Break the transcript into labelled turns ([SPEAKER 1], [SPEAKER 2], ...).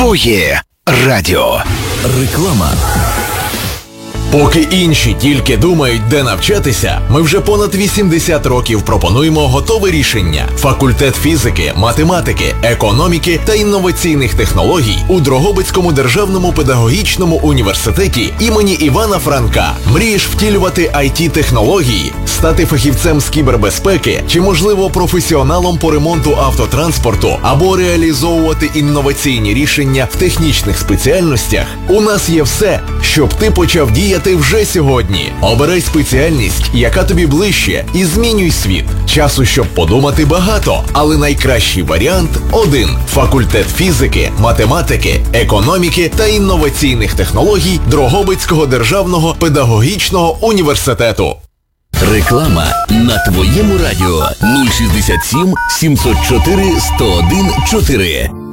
[SPEAKER 1] Твоє радіо.
[SPEAKER 2] Реклама.
[SPEAKER 3] Поки інші тільки думають, де навчатися, ми вже понад 80 років пропонуємо готове рішення. Факультет фізики, математики, економіки та інноваційних технологій у Дрогобицькому державному педагогічному університеті імені Івана Франка. Мрієш втілювати IT-технології, стати фахівцем з кібербезпеки чи, можливо, професіоналом по ремонту автотранспорту або реалізовувати інноваційні рішення в технічних спеціальностях? У нас є все, щоб ти почав діяти вже сьогодні. Обирай спеціальність, яка тобі ближче, і змінюй світ. Часу, щоб подумати, багато, але найкращий варіант – один. Факультет фізики, математики, економіки та інноваційних технологій Дрогобицького державного педагогічного університету.
[SPEAKER 2] Реклама на твоєму радіо 067 704 101 4.